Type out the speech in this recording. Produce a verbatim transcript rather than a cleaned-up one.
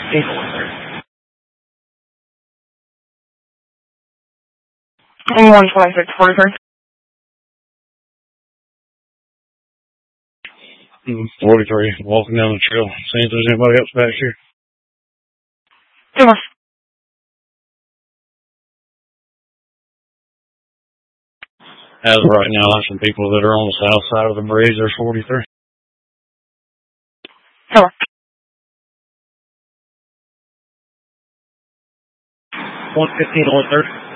one twenty-six forty-three. forty-three, walking down the trail, seeing if there's anybody else back here. Two more. As of right now, there's some people that are on the south side of the bridge. There's forty-three. Two more. one fifteen, one thirty.